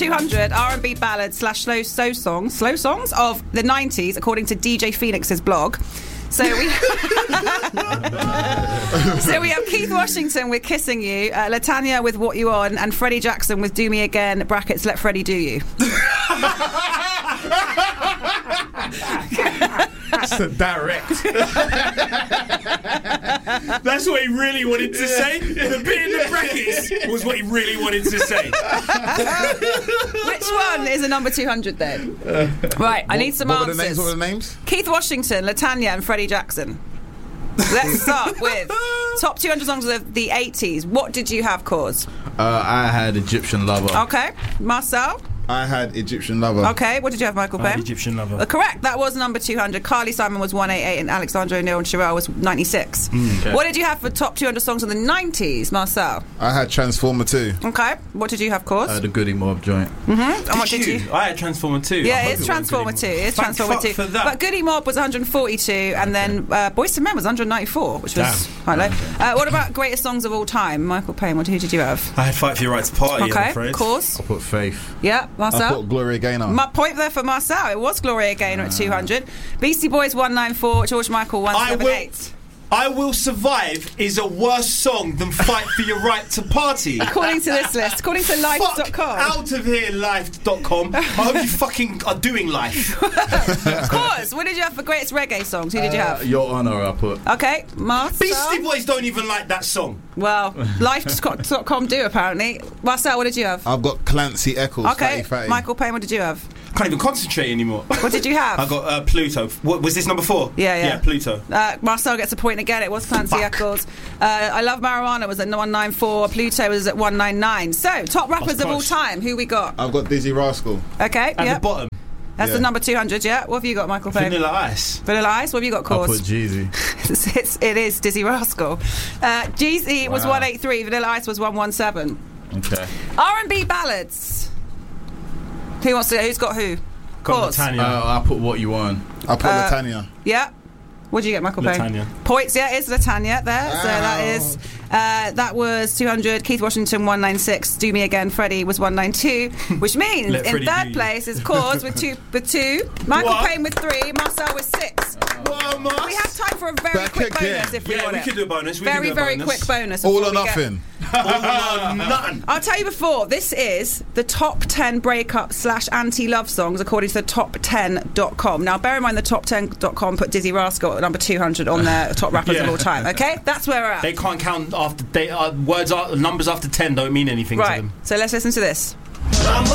200 R&B ballads / slow songs of the 90s, according to DJ Phoenix's blog. So we have Keith Washington with Kissing You, Latanya with What You On, and Freddie Jackson with Do Me Again, brackets, Let Freddie Do You. That's direct. That's what he really wanted to say. The bit in the brackets was what he really wanted to say. Which one is a number 200 then? Right, I need some answers. What were the names? Keith Washington, Latanya, and Freddie Jackson. Let's start with top 200 songs of the 80s. What did you have, Cause? I had Egyptian Lover. Okay. Marcel? I had Egyptian Lover. Okay, what did you have, Michael Payne? Egyptian Lover. Correct, that was number 200. Carly Simon was 188 and Alexandra O'Neill and Sherelle was 96. Okay. What did you have for top 200 songs in the 90s, Marcel? I had Transformer 2. Okay, what did you have, Cause? The Goody Mob joint. And what did you? I had Transformer 2. Yeah, it's Transformer 2. It's Transformer 2. For that. But Goody Mob was 142, and then Boyz II Men was 194, which was quite low. What about greatest songs of all time? Michael Payne, who did you have? I had Fight for Your Right to Party, I'm Okay, afraid. of course. I put Faith. Yeah, Marcel? I put Gloria Gaynor. My point there for Marcel. It was Gloria Gaynor at 200. Beastie Boys 194. George Michael 178. I Will Survive is a worse song than Fight for Your Right to Party. According to this list, according to life.com. Fuck out of here, life.com. I hope you fucking are doing life. Of course. What did you have for greatest reggae songs? Who did you have? Your Honour, I put. Okay, Marcel. Beastie Boys don't even like that song. Well, life.com do apparently. Marcel, what did you have? I've got Clancy Eccles. Okay, Fatty. Michael Payne, what did you have? Can't even concentrate anymore. What did you have? I got Pluto. What was this, number 4? Yeah, Pluto. Marcel gets a point again. It was Clancy Eccles. I Love Marijuana was at 194. Pluto was at 199. So, top rappers of all time. Who we got? I've got Dizzy Rascal. Okay, At the bottom. That's the number 200, yeah? What have you got, Michael Payne? Vanilla Ice. Vanilla Ice? What have you got, I Cause? put Jeezy. It is Dizzy Rascal. Jeezy was 183. Vanilla Ice was 117. Okay. R&B ballads. Who's got who? Got Cause. Latanya. I put What You Want. I put Latanya. Yeah. What did you get, Michael Payne? Latanya. Points, yeah, it's Latanya there. So that is that was 200. Keith Washington 196. Do Me Again. Freddie was 192, which means in third place is Cause with two. Michael Payne with 3. Marcel with 6. We have time for a very quick bonus if we want we it. could do a bonus. Very quick bonus. All or nothing. All or nothing. I'll tell you before, this is the top 10 breakup / anti-love songs according to the top10.com. Now, bear in mind the top10.com put Dizzy Rascal at number 200 on their top rappers of all time, okay? That's where we're at. They can't count after numbers after 10 don't mean anything to them. So let's listen to this.